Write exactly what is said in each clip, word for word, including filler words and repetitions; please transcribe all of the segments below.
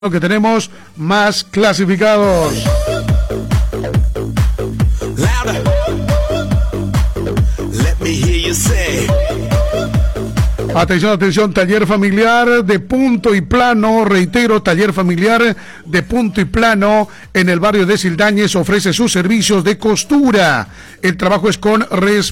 que tenemos más clasificados. Atención, atención, taller familiar de Punto y Plano, reitero, taller familiar de Punto y Plano en el barrio de Sildañez ofrece sus servicios de costura. El trabajo es con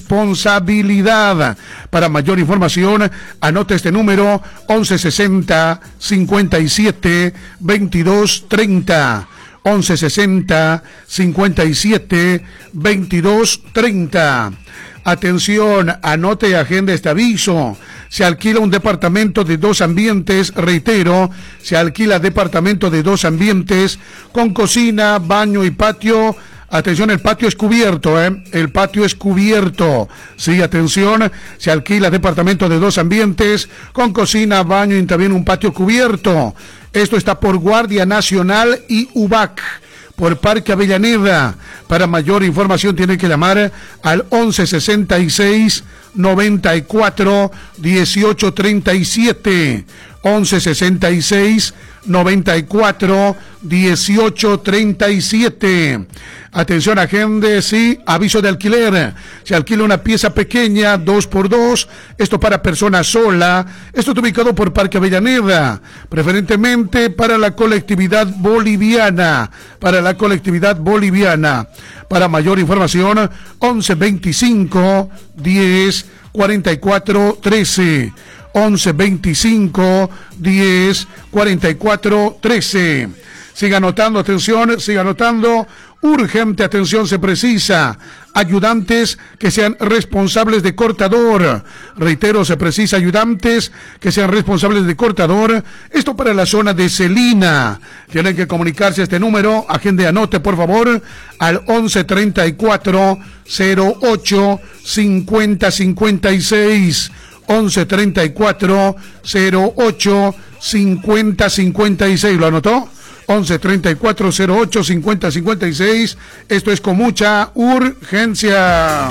responsabilidad. Para mayor información, anote este número once sesenta, cincuenta y siete, veintidós treinta. once sesenta, cincuenta y siete, veintidós treinta. Atención, anote y agenda este aviso. Se alquila un departamento de dos ambientes, reitero, se alquila departamento de dos ambientes con cocina, baño y patio. Atención, el patio es cubierto, ¿eh? El patio es cubierto. Sí, atención, se alquila departamento de dos ambientes con cocina, baño y también un patio cubierto. Esto está por Guardia Nacional y U B A C, por Parque Avellaneda. Para mayor información tienen que llamar al once sesenta y seis, noventa y cuatro, dieciocho treinta y siete. once sesenta y seis, noventa y cuatro, dieciocho treinta y siete. Atención, agente, sí, aviso de alquiler. Se alquila una pieza pequeña, dos por dos, esto para persona sola. Esto está ubicado por Parque Avellaneda, preferentemente para la colectividad boliviana, para la colectividad boliviana. Para mayor información, once veinticinco, diez, cuarenta y cuatro, trece. once veinticinco, diez, cuarenta y cuatro, trece. Siga anotando, atención, siga anotando. Urgente, atención, se precisa ayudantes que sean responsables de cortador. Reitero, se precisa ayudantes que sean responsables de cortador. Esto para la zona de Celina. Tienen que comunicarse a este número. Agende, anote, por favor, al once treinta y cuatro, cero ocho, cincuenta cincuenta y seis. once treinta y cuatro, cero ocho, cincuenta cincuenta y seis. ¿Lo anotó? once treinta y cuatro, cero ocho, cincuenta cincuenta y seis. Esto es con mucha urgencia.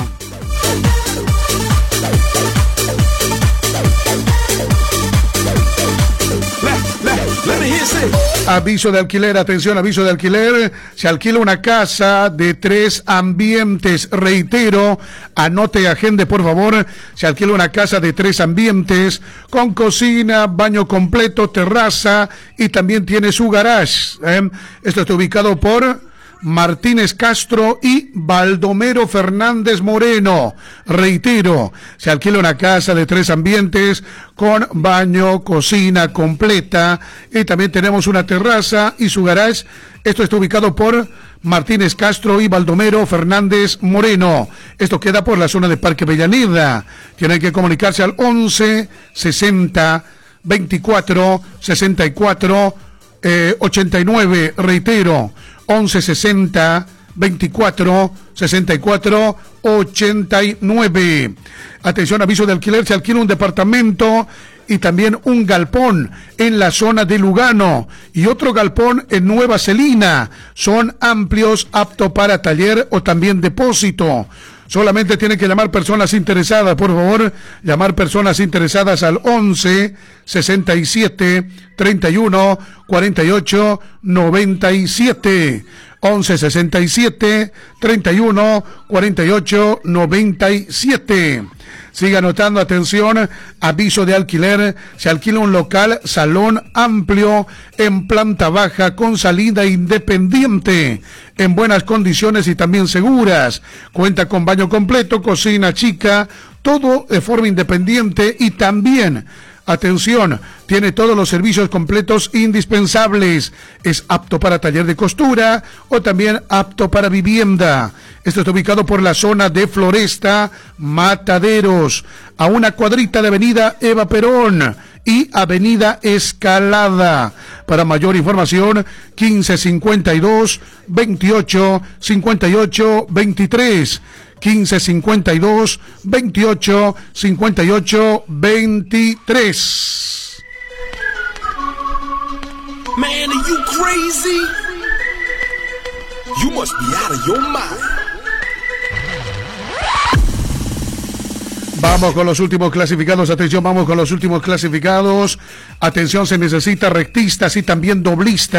Aviso de alquiler, atención, aviso de alquiler. Se alquila una casa de tres ambientes. Reitero, anote y agende, por favor. Se alquila una casa de tres ambientes con cocina, baño completo, terraza y también tiene su garage. ¿eh? Esto está ubicado por Martínez Castro y Baldomero Fernández Moreno. Reitero, se alquila una casa de tres ambientes con baño, cocina completa y también tenemos una terraza y su garage. Esto está ubicado por Martínez Castro y Baldomero Fernández Moreno. Esto queda por la zona de Parque Avellaneda. Tienen que comunicarse al once sesenta, veinticuatro, sesenta y cuatro, ochenta y nueve. Reitero, once sesenta, veinticuatro, sesenta y cuatro, ochenta y nueve. Atención, aviso de alquiler, se alquila un departamento y también un galpón en la zona de Lugano y otro galpón en Nueva Celina. Son amplios, apto para taller o también depósito. Solamente tienen que llamar personas interesadas, por favor, llamar personas interesadas al once, sesenta y siete, treinta y uno, cuarenta y ocho, noventa y siete. once, sesenta y siete, treinta y uno, cuarenta y ocho, noventa y siete. Siga anotando, atención, aviso de alquiler, se alquila un local, salón amplio, en planta baja, con salida independiente, en buenas condiciones y también seguras. Cuenta con baño completo, cocina chica, todo de forma independiente y también, atención, tiene todos los servicios completos indispensables. Es apto para taller de costura o también apto para vivienda. Esto está ubicado por la zona de Floresta, Mataderos, a una cuadrita de avenida Eva Perón y avenida Escalada. Para mayor información, quince cincuenta y dos, veintiocho, cincuenta y ocho, veintitrés. quince cincuenta y dos, veintiocho, cincuenta y ocho, veintitrés. Man, are you crazy? You must be out of your mind. Vamos con los últimos clasificados. Atención, vamos con los últimos clasificados. Atención, se necesita rectistas y también doblistas.